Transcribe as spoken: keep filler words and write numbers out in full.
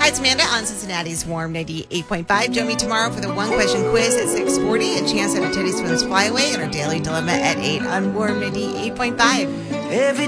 Hi, it's Amanda on Cincinnati's Warm ninety-eight point five. Join me tomorrow for the one-question quiz at six forty, a chance at a Teddy Swims Flyaway, and our Daily Dilemma at eight on Warm ninety-eight point five. Every